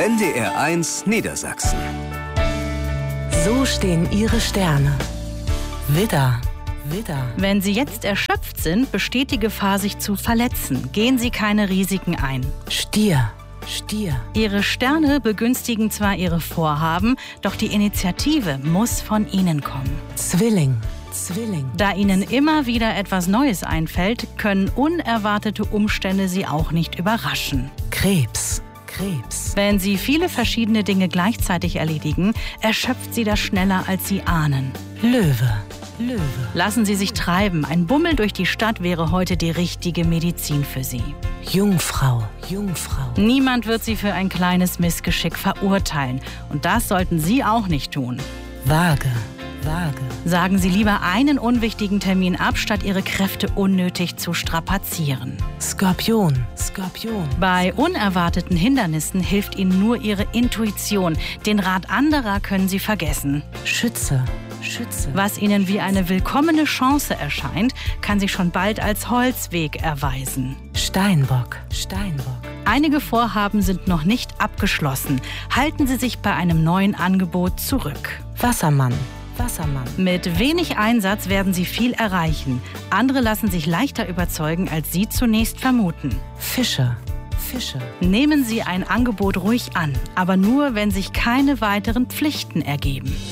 NDR1 Niedersachsen. So stehen Ihre Sterne. Widder, Widder. Wenn Sie jetzt erschöpft sind, besteht die Gefahr, sich zu verletzen. Gehen Sie keine Risiken ein. Stier, Stier. Ihre Sterne begünstigen zwar Ihre Vorhaben, doch die Initiative muss von Ihnen kommen. Zwilling, Zwilling. Da Ihnen immer wieder etwas Neues einfällt, können unerwartete Umstände Sie auch nicht überraschen. Krebs, Krebs. Wenn Sie viele verschiedene Dinge gleichzeitig erledigen, erschöpft Sie das schneller, als Sie ahnen. Löwe, Löwe. Lassen Sie sich treiben. Ein Bummel durch die Stadt wäre heute die richtige Medizin für Sie. Jungfrau, Jungfrau. Niemand wird Sie für ein kleines Missgeschick verurteilen. Und das sollten Sie auch nicht tun. Waage, Waage. Sagen Sie lieber einen unwichtigen Termin ab, statt Ihre Kräfte unnötig zu strapazieren. Skorpion, Skorpion. Bei unerwarteten Hindernissen hilft Ihnen nur Ihre Intuition. Den Rat anderer können Sie vergessen. Schütze, Schütze. Was Ihnen wie eine willkommene Chance erscheint, kann sich schon bald als Holzweg erweisen. Steinbock, Steinbock. Einige Vorhaben sind noch nicht abgeschlossen. Halten Sie sich bei einem neuen Angebot zurück. Wassermann, Wassermann. Mit wenig Einsatz werden Sie viel erreichen. Andere lassen sich leichter überzeugen, als Sie zunächst vermuten. Fische, Fische. Nehmen Sie ein Angebot ruhig an, aber nur, wenn sich keine weiteren Pflichten ergeben.